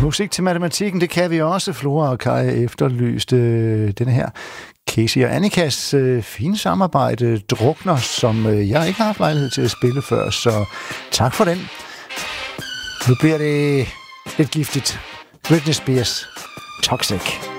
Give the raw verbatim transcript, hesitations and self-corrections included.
Musik til matematikken, det kan vi også. Flora og Kai efterlyste øh, denne her Casey og Annikas øh, fine samarbejde drukner, som øh, jeg ikke har haft lejlighed til at spille før, så tak for den. Nu bliver det lidt giftigt. Britney Spears, Toxic.